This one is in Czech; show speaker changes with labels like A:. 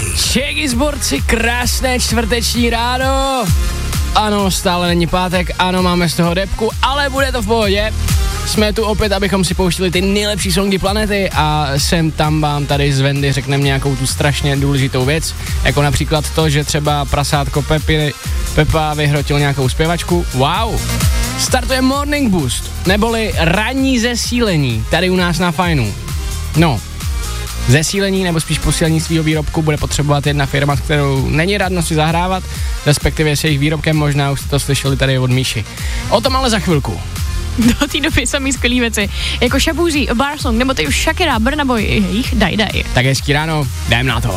A: Čeky zborci, krásné čtvrteční ráno. Ano, stále není pátek, ano, máme z toho depku, ale bude to v pohodě. Jsme tu opět, abychom si pouštili ty nejlepší songy planety a sem tam vám tady z Vendy řekneme nějakou tu strašně důležitou věc, jako například to, že třeba prasátko Pepa vyhrotil nějakou zpěvačku. Wow! Startuje Morning Boost, neboli ranní zesílení, tady u nás na Fajnu. No, zesílení nebo spíš posílení svého výrobku bude potřebovat jedna firma, s kterou není radno si zahrávat, respektive s jejich výrobkem, možná už jste to slyšeli tady od Míši. O tom ale za chvilku.
B: Do té doby samý skvělý věci, jako Šabůří, Barsong, nebo teď už Shakira, Burna Boy, jejich Daj.
A: Tak hezký ráno, jdem na to.